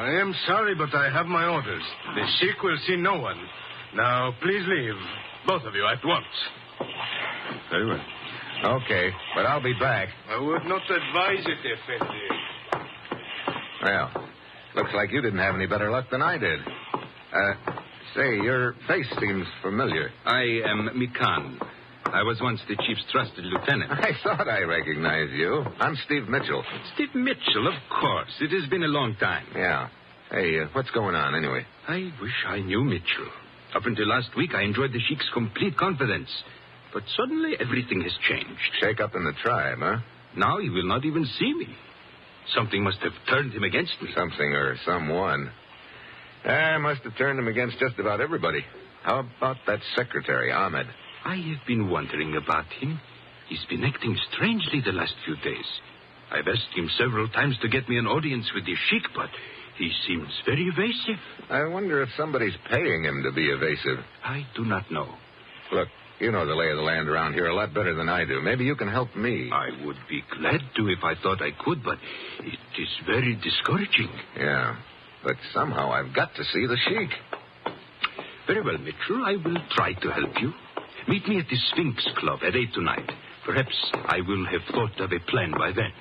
I am sorry, but I have my orders. The Sheik will see no one. Now, please leave. Both of you at once. Very well. Okay, but I'll be back. I would not advise it, Effendi. Well, looks like you didn't have any better luck than I did. Say, your face seems familiar. I am Mikan. I was once the chief's trusted lieutenant. I thought I recognized you. I'm Steve Mitchell. Steve Mitchell, of course. It has been a long time. Yeah. Hey, what's going on anyway? I wish I knew Mitchell. Up until last week, I enjoyed the Sheik's complete confidence. But suddenly, everything has changed. Shake up in the tribe, huh? Now he will not even see me. Something must have turned him against me. Something or someone. I must have turned him against just about everybody. How about that secretary, Ahmed? I have been wondering about him. He's been acting strangely the last few days. I've asked him several times to get me an audience with the Sheik, but he seems very evasive. I wonder if somebody's paying him to be evasive. I do not know. Look, you know the lay of the land around here a lot better than I do. Maybe you can help me. I would be glad to if I thought I could, but it is very discouraging. Yeah, but somehow I've got to see the Sheik. Very well, Mitchell. I will try to help you. Meet me at the Sphinx Club at 8 tonight. Perhaps I will have thought of a plan by then.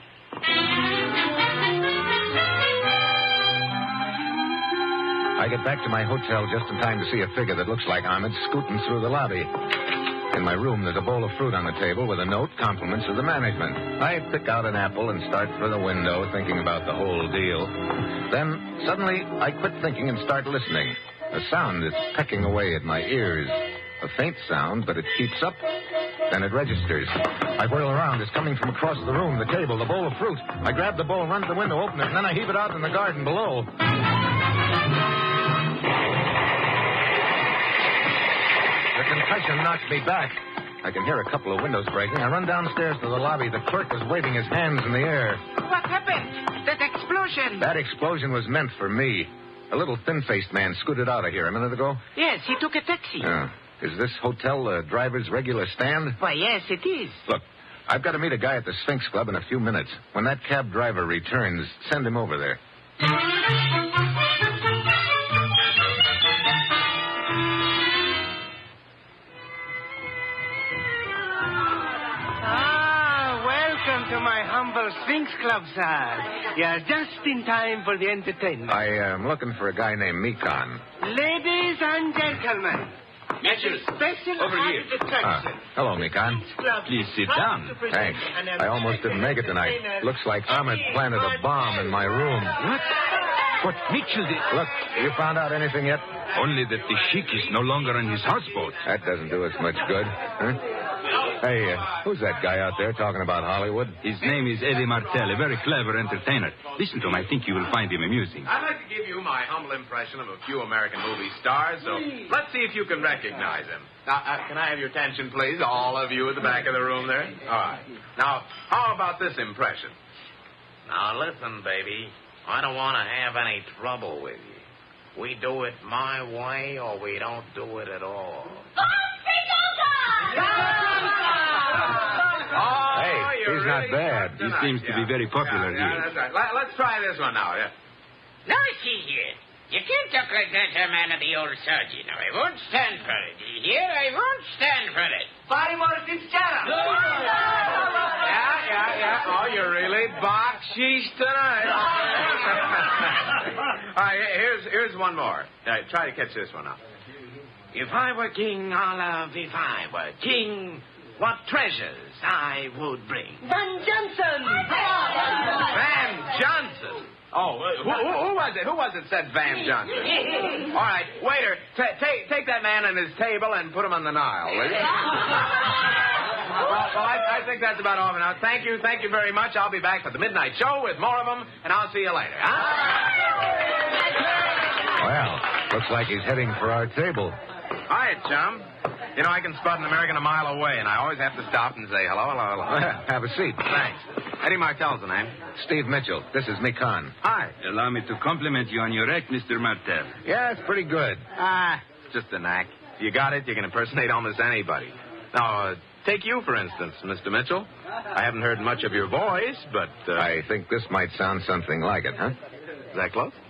I get back to my hotel just in time to see a figure that looks like Ahmed scooting through the lobby. In my room, there's a bowl of fruit on the table with a note, compliments of the management. I pick out an apple and start for the window, thinking about the whole deal. Then, suddenly, I quit thinking and start listening. A sound is pecking away at my ears. A faint sound, but it keeps up. Then it registers. I whirl around. It's coming from across the room, the table, the bowl of fruit. I grab the bowl, run to the window, open it, and then I heave it out in the garden below. The concussion knocks me back. I can hear a couple of windows breaking. I run downstairs to the lobby. The clerk is waving his hands in the air. What happened? That explosion. That explosion was meant for me. A little thin-faced man scooted out of here a minute ago. Yes, he took a taxi. Is this hotel the driver's regular stand? Why, yes, it is. Look, I've got to meet a guy at the Sphinx Club in a few minutes. When that cab driver returns, send him over there. Welcome to my humble Sphinx Club, sir. You're just in time for the entertainment. I am looking for a guy named Mikan. Ladies and gentlemen, Mitchell, special over here. attention. Hello, Mikan. Please sit down. Thanks. I almost didn't make it tonight. Looks like Ahmed planted a bomb in my room. What Mitchell did? Look, you found out anything yet? Only that the Sheik is no longer on his houseboat. That doesn't do us much good. Huh? Hey, who's that guy out there talking about Hollywood? His name is Eddie Martel, a very clever entertainer. Listen to him. I think you will find him amusing. I'd like to give you my humble impression of a few American movie stars, so let's see if you can recognize him. Now, can I have your attention, please? All of you at the back of the room there? All right. Now, how about this impression? Now, listen, baby. I don't want to have any trouble with you. We do it my way or we don't do it at all. Hey, he's not bad. He seems to be very popular here. That's right. Let's try this one now. Yeah. Now, see here. You can't talk like that to a man of the old surgeon. Now, I won't stand for it. You hear? I won't stand for it. Yeah. Oh, you're really bakshish tonight. All right, here's one more. Try to catch this one out. If I were king, Olive, if I were king, what treasures I would bring. Van Johnson! Van Johnson? Oh, who was it? Who was it said Van Johnson? All right, waiter, take that man and his table and put him on the Nile, will you? Well, I think that's about all for now. Thank you very much. I'll be back for the midnight show with more of them, and I'll see you later. Huh? Well, looks like he's heading for our table. Hi, chum. You know, I can spot an American a mile away, and I always have to stop and say hello. Have a seat. Thanks. Eddie Martel's the name. Steve Mitchell. This is Mikan. Hi. Allow me to compliment you on your act, Mr. Martel. Yeah, it's pretty good. Just a knack. If you got it, you can impersonate almost anybody. Now, take you, for instance, Mr. Mitchell. I haven't heard much of your voice, but... I think this might sound something like it, huh? Is that close?